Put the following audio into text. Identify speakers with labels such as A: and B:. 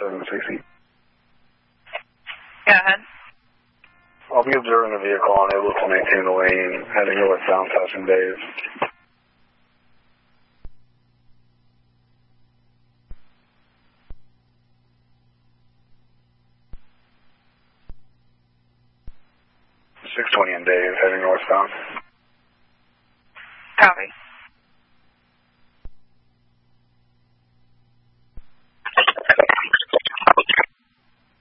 A: 760.
B: Go ahead.
A: I'll be observing the vehicle unable to maintain the lane, heading northbound passing Dave. .620 and Dave, heading northbound.
B: Copy.